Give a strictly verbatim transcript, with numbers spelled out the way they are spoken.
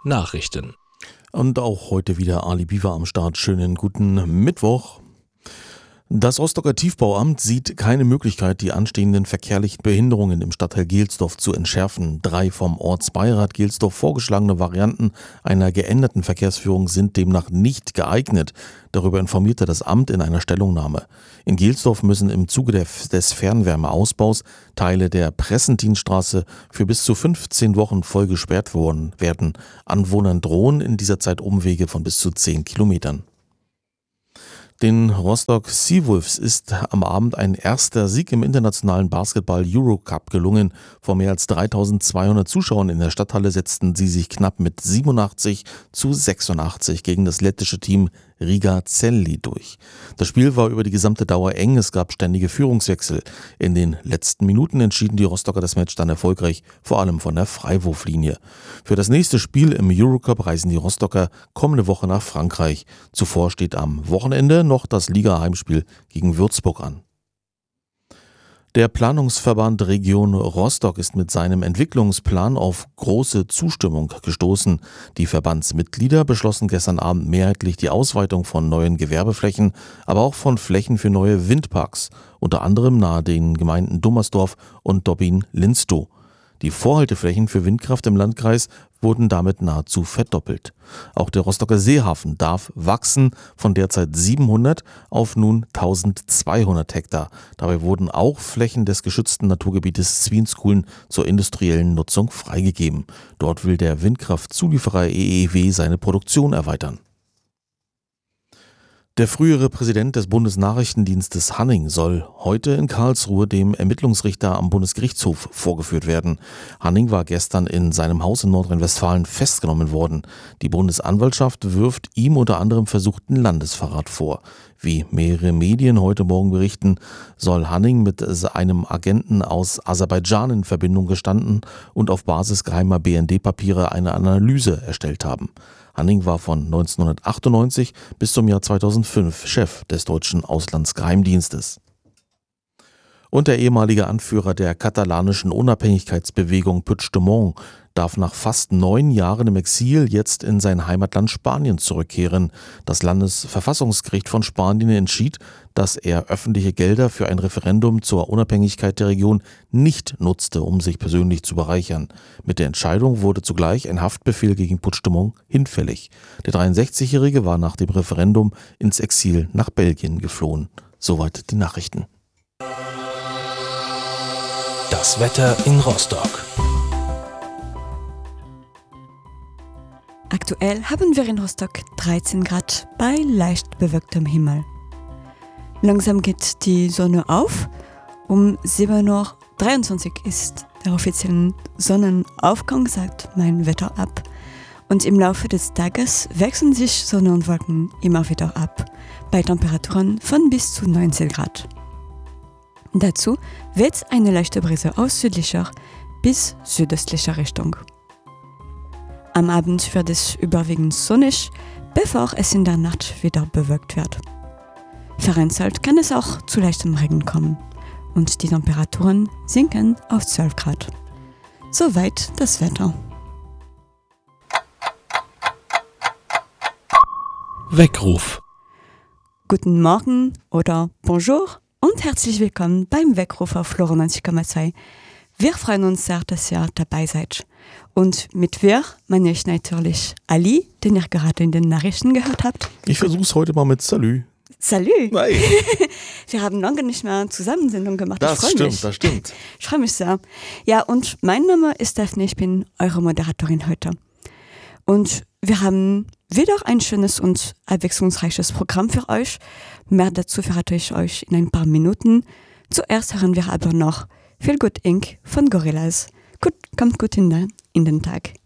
Nachrichten. Und auch heute wieder Ali Biwa am Start. Schönen guten Mittwoch. Das Rostocker Tiefbauamt sieht keine Möglichkeit, die anstehenden verkehrlichen Behinderungen im Stadtteil Gelsdorf zu entschärfen. Drei vom Ortsbeirat Gelsdorf vorgeschlagene Varianten einer geänderten Verkehrsführung sind demnach nicht geeignet. Darüber informierte das Amt in einer Stellungnahme. In Gelsdorf müssen im Zuge der, des Fernwärmeausbaus Teile der Pressentinstraße für bis zu fünfzehn Wochen voll gesperrt worden werden. Anwohnern drohen in dieser Zeit Umwege von bis zu zehn Kilometern. Den Rostock Seawolves ist am Abend ein erster Sieg im internationalen Basketball-Eurocup gelungen. Vor mehr als dreitausendzweihundert Zuschauern in der Stadthalle setzten sie sich knapp mit siebenundachtzig zu sechsundachtzig gegen das lettische Team Riga Celli durch. Das Spiel war über die gesamte Dauer eng, es gab ständige Führungswechsel. In den letzten Minuten entschieden die Rostocker das Match dann erfolgreich, vor allem von der Freiwurflinie. Für das nächste Spiel im Eurocup reisen die Rostocker kommende Woche nach Frankreich. Zuvor steht am Wochenende noch das Liga-Heimspiel gegen Würzburg an. Der Planungsverband Region Rostock ist mit seinem Entwicklungsplan auf große Zustimmung gestoßen. Die Verbandsmitglieder beschlossen gestern Abend mehrheitlich die Ausweitung von neuen Gewerbeflächen, aber auch von Flächen für neue Windparks, unter anderem nahe den Gemeinden Dummersdorf und Dobbin-Linstow. Die Vorhalteflächen für Windkraft im Landkreis wurden damit nahezu verdoppelt. Auch der Rostocker Seehafen darf wachsen von derzeit siebenhundert auf nun tausendzweihundert Hektar. Dabei wurden auch Flächen des geschützten Naturgebietes Zwienskulen zur industriellen Nutzung freigegeben. Dort will der Windkraftzulieferer E E W seine Produktion erweitern. Der frühere Präsident des Bundesnachrichtendienstes Hanning soll heute in Karlsruhe dem Ermittlungsrichter am Bundesgerichtshof vorgeführt werden. Hanning war gestern in seinem Haus in Nordrhein-Westfalen festgenommen worden. Die Bundesanwaltschaft wirft ihm unter anderem versuchten Landesverrat vor. Wie mehrere Medien heute Morgen berichten, soll Hanning mit einem Agenten aus Aserbaidschan in Verbindung gestanden und auf Basis geheimer B N D-Papiere eine Analyse erstellt haben. Hanning war von neunzehnhundertachtundneunzig bis zum Jahr zweitausendfünf Chef des deutschen Auslandsgeheimdienstes. Und der ehemalige Anführer der katalanischen Unabhängigkeitsbewegung Puigdemont darf nach fast neun Jahren im Exil jetzt in sein Heimatland Spanien zurückkehren. Das Landesverfassungsgericht von Spanien entschied, dass er öffentliche Gelder für ein Referendum zur Unabhängigkeit der Region nicht nutzte, um sich persönlich zu bereichern. Mit der Entscheidung wurde zugleich ein Haftbefehl gegen Puigdemont hinfällig. Der dreiundsechzigjährige war nach dem Referendum ins Exil nach Belgien geflohen. Soweit die Nachrichten. Das Wetter in Rostock. Aktuell haben wir in Rostock dreizehn Grad bei leicht bewölktem Himmel. Langsam geht die Sonne auf. Um sieben Uhr dreiundzwanzig ist der offizielle Sonnenaufgang, sagt mein Wetter ab. Und im Laufe des Tages wechseln sich Sonne und Wolken immer wieder ab, bei Temperaturen von bis zu neunzehn Grad. Dazu weht eine leichte Brise aus südlicher bis südöstlicher Richtung. Am Abend wird es überwiegend sonnig, bevor es in der Nacht wieder bewölkt wird. Vereinzelt kann es auch zu leichtem Regen kommen und die Temperaturen sinken auf zwölf Grad. Soweit das Wetter. Weckruf. Guten Morgen oder Bonjour und herzlich willkommen beim Weckruf auf Flora neunzig Komma zwei. Wir freuen uns sehr, dass ihr dabei seid. Und mit wir meine ich natürlich Ali, den ihr gerade in den Nachrichten gehört habt. Ich versuche es heute mal mit Salü. Salü! Nein. Wir haben lange nicht mehr Zusammensendung gemacht. Das ich stimmt, mich. das stimmt. Ich freue mich sehr. Ja, und mein Name ist Daphne, ich bin eure Moderatorin heute. Und wir haben wieder ein schönes und abwechslungsreiches Programm für euch. Mehr dazu verrate ich euch in ein paar Minuten. Zuerst hören wir aber noch Feel Good Incorporated von Gorillaz. Gut, kommt gut in den, in den Tag.